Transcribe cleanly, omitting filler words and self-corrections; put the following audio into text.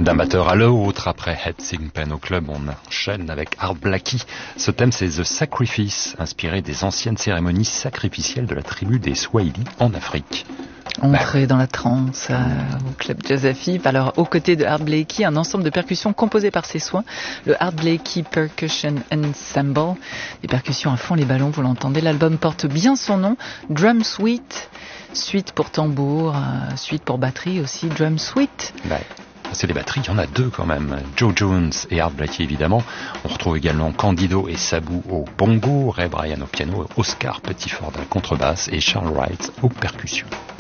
D'un batteur à l'autre, après Head Sing Pen au club, on enchaîne avec Art Blakey. Ce thème, c'est The Sacrifice, inspiré des anciennes cérémonies sacrificielles de la tribu des Swahili en Afrique. Entrée dans la trance au club Jazz Afif. Alors, aux côtés de Art Blakey, un ensemble de percussions composées par ses soins, le Art Blakey Percussion Ensemble. Des percussions à fond les ballons, vous l'entendez. L'album porte bien son nom, Drum Suite. Suite pour tambour, suite pour batterie aussi, Drum Suite. C'est les batteries, il y en a deux quand même. Joe Jones et Art Blakey évidemment. On retrouve également Candido et Sabou au bongo, Ray Bryan au piano, Oscar Pettiford à la contrebasse et Charles Wright aux percussions.